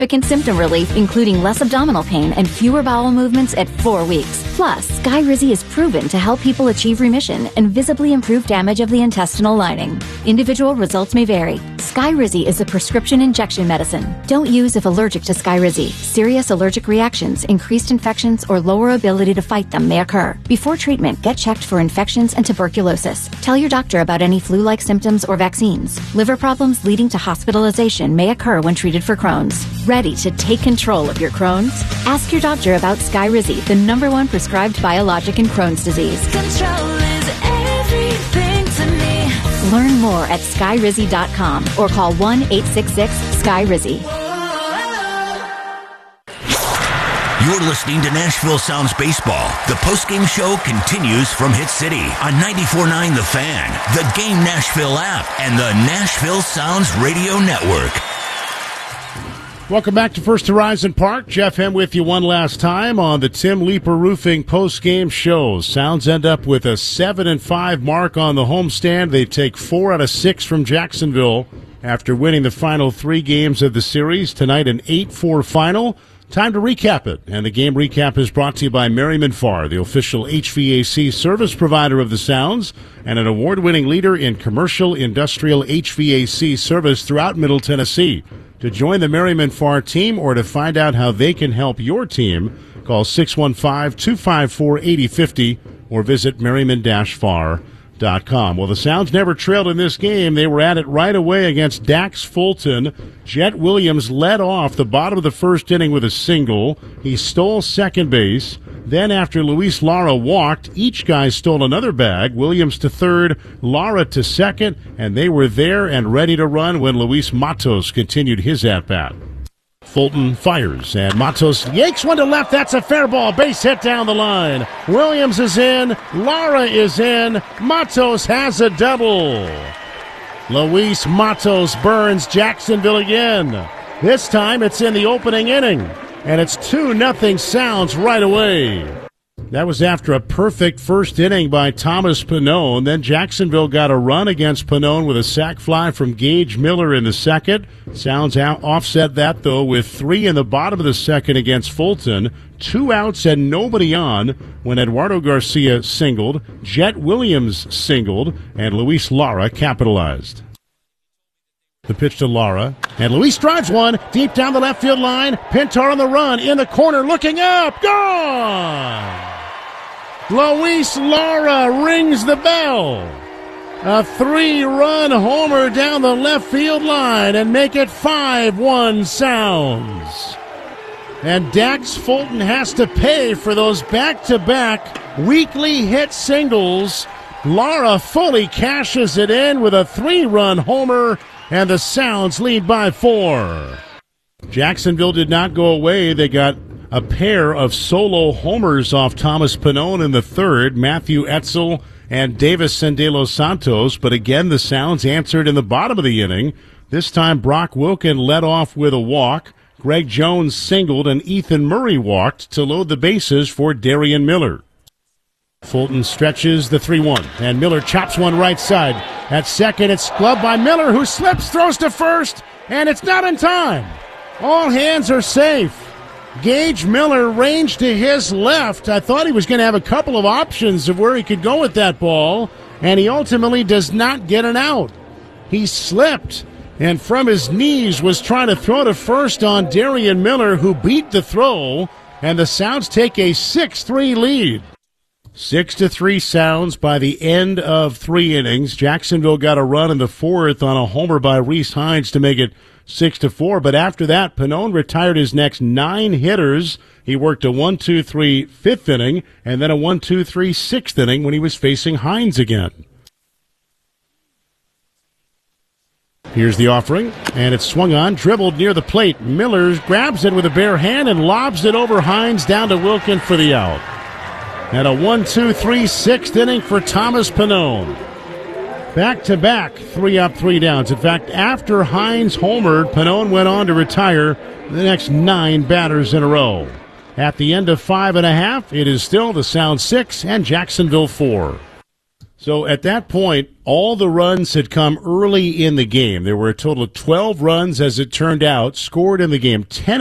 significant symptom relief, including less abdominal pain and fewer bowel movements at 4 weeks. Plus, Skyrizi is proven to help people achieve remission and visibly improve damage of the intestinal lining. Individual results may vary. Skyrizi is a prescription injection medicine. Don't use if allergic to Skyrizi. Serious allergic reactions, increased infections, or lower ability to fight them may occur. Before treatment, get checked for infections and tuberculosis. Tell your doctor about any flu-like symptoms or vaccines. Liver problems leading to hospitalization may occur when treated for Crohn's. Ready to take control of your Crohn's? Ask your doctor about Skyrizi, the #1 prescribed biologic in Crohn's disease. Control is everything to me. Learn more at Skyrizi.com or call 1-866-SKYRIZI. You're listening to Nashville Sounds Baseball. The postgame show continues from Hit City on 94.9 The Fan, the Game Nashville app, and the Nashville Sounds Radio Network. Welcome back to First Horizon Park. Jeff Hem with you one last time on the Tim Leeper Roofing postgame show. Sounds end up with a 7-5 mark on the homestand. They take 4 out of 6 from Jacksonville after winning the final 3 games of the series. Tonight an 8-4 final. Time to recap it. And the game recap is brought to you by Merriman Farr, the official HVAC service provider of the Sounds and an award-winning leader in commercial industrial HVAC service throughout Middle Tennessee. To join the Merriman Farr team or to find out how they can help your team, call 615-254-8050 or visit merriman-farr.com. Well, the Sounds never trailed in this game. They were at it right away against Dax Fulton. Jet Williams led off the bottom of the first inning with a single. He stole second base. Then after Luis Lara walked, each guy stole another bag. Williams to third, Lara to second, and they were there and ready to run when Luis Matos continued his at-bat. Fulton fires, and Matos yanks one to left. That's a fair ball. Base hit down the line. Williams is in. Lara is in. Matos has a double. Luis Matos burns Jacksonville again. This time it's in the opening inning, and it's 2-0 Sounds right away. That was after a perfect first inning by Thomas Pannone. Then Jacksonville got a run against Pannone with a sac fly from Gage Miller in the second. Sounds offset that, though, with 3 in the bottom of the second against Fulton. 2 outs and nobody on when Eduardo Garcia singled, Jet Williams singled, and Luis Lara capitalized. The pitch to Lara, and Luis drives one deep down the left field line. Pintar on the run, in the corner, looking up, gone! Luis Lara rings the bell. A 3-run homer down the left field line and make it 5-1 Sounds. And Dax Fulton has to pay for those back-to-back weekly hit singles. Lara fully cashes it in with a 3-run homer, and the Sounds lead by 4. Jacksonville did not go away. They got a pair of solo homers off Thomas Pannone in the third, Matthew Etzel and Davison De Los Santos. But again, the Sounds answered in the bottom of the inning. This time, Brock Wilken led off with a walk. Greg Jones singled, and Ethan Murray walked to load the bases for Darian Miller. Fulton stretches the 3-1, and Miller chops one right side. At second, it's gloved by Miller, who slips, throws to first, and it's not in time. All hands are safe. Gage Miller ranged to his left. I thought he was going to have a couple of options of where he could go with that ball, and he ultimately does not get an out. He slipped, and from his knees was trying to throw to first on Darian Miller, who beat the throw, and the Sounds take a 6-3 lead. 6-3 Sounds by the end of 3 innings. Jacksonville got a run in the fourth on a homer by Reese Hines to make it 6-4, but after that, Pannone retired his next 9 hitters. He worked a 1-2-3 fifth inning and then a 1-2-3 sixth inning when he was facing Hines again. Here's the offering, and it's swung on, dribbled near the plate. Miller grabs it with a bare hand and lobs it over Hines down to Wilken for the out. And a 1-2-3 sixth inning for Thomas Pannone. Back-to-back, 3 up, 3 downs. In fact, after Hines homered, Pannone went on to retire the next 9 batters in a row. At the end of 5 1/2, it is still the Sound 6 and Jacksonville 4. So at that point, all the runs had come early in the game. There were a total of 12 runs, as it turned out, scored in the game. 10